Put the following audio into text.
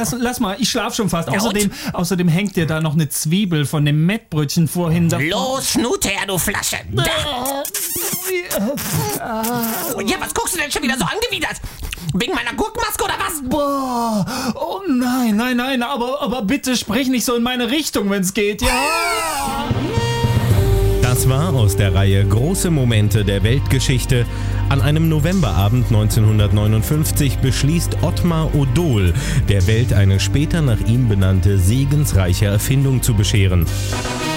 lass mal, ich schlaf schon fast. Ja, Außerdem hängt dir da noch eine Zwiebel von dem Mettbrötchen vorhin. Los, Schnute her, du Flasche. Da. Ja, was guckst du denn schon wieder so angewidert? Wegen meiner Gurkenmaske oder was? Boah, oh nein, aber bitte sprich nicht so in meine Richtung, wenn's geht, ja? Das war aus der Reihe Große Momente der Weltgeschichte. An einem Novemberabend 1959 beschließt Ottmar Odol, der Welt eine später nach ihm benannte segensreiche Erfindung zu bescheren.